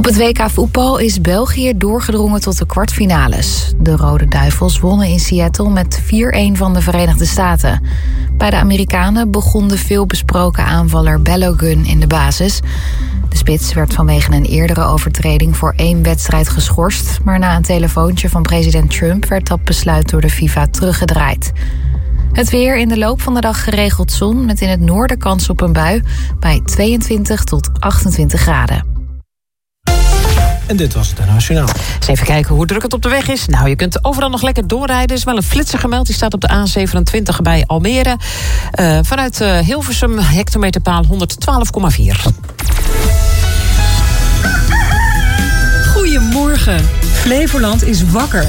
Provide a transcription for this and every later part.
Op het WK voetbal is België doorgedrongen tot de kwartfinales. De Rode Duivels wonnen in Seattle met 4-1 van de Verenigde Staten. Bij de Amerikanen begon de veelbesproken aanvaller Balogun in de basis. De spits werd vanwege een eerdere overtreding voor 1 wedstrijd geschorst, maar na een telefoontje van president Trump werd dat besluit door de FIFA teruggedraaid. Het weer: in de loop van de dag geregeld zon, met in het noorden kans op een bui bij 22 tot 28 graden. En dit was het Nationaal. Eens even kijken hoe druk het op de weg is. Nou, je kunt overal nog lekker doorrijden. Er is wel een flitser gemeld. Die staat op de A27 bij Almere. Vanuit Hilversum, hectometerpaal 112,4. Goedemorgen. Flevoland is wakker.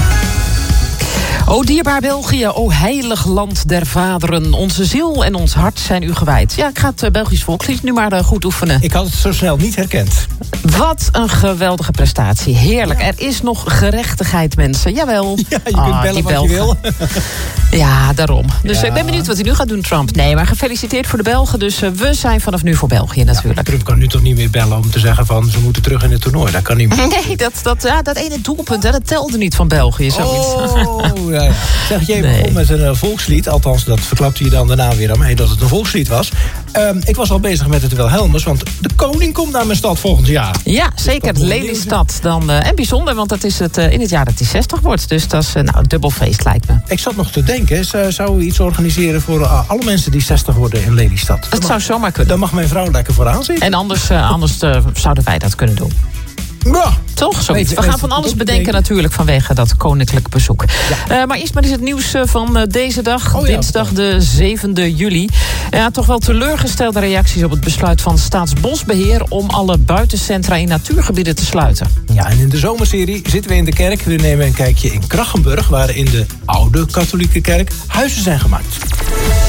O dierbaar België, o heilig land der vaderen. Onze ziel en ons hart zijn u gewijd. Ja, ik ga het Belgisch volkslied nu maar goed oefenen. Ik had het zo snel niet herkend. Wat een geweldige prestatie. Heerlijk. Ja. Er is nog gerechtigheid, mensen. Jawel. Ja, je kunt bellen wat je wil. Ja, daarom. Dus ik ben benieuwd wat hij nu gaat doen, Trump. Nee, maar gefeliciteerd voor de Belgen. Dus we zijn vanaf nu voor België natuurlijk. Ja, Trump kan nu toch niet meer bellen om te zeggen van ze moeten terug in het toernooi. Dat kan niet meer. Nee, dat ene doelpunt, dat telde niet van België. Zoiets. Oh, ja. Zeg, jij begon met een volkslied. Althans, dat verklapte je dan daarna weer aan mij dat het een volkslied was. Ik was al bezig met het Wilhelmus, want de koning komt naar mijn stad volgend jaar. Ja, zeker. Lelystad dan. En bijzonder, want dat is het in het jaar dat hij 60 wordt. Dus dat is een dubbel feest, lijkt me. Ik zat nog te denken, zou we iets organiseren voor alle mensen die 60 worden in Lelystad? Dat zou zomaar kunnen. Dan mag mijn vrouw lekker vooraan zitten. En anders zouden wij dat kunnen doen. Ja. Toch? Zoiets. We gaan van alles bedenken natuurlijk vanwege dat koninklijk bezoek. Ja. Maar eerst maar eens het nieuws van deze dag. Dinsdag de 7e juli. Ja, toch wel teleurgestelde reacties op het besluit van Staatsbosbeheer om alle buitencentra in natuurgebieden te sluiten. Ja, en in de zomerserie zitten we in de kerk. We nemen een kijkje in Krachenburg, waar in de oude katholieke kerk huizen zijn gemaakt.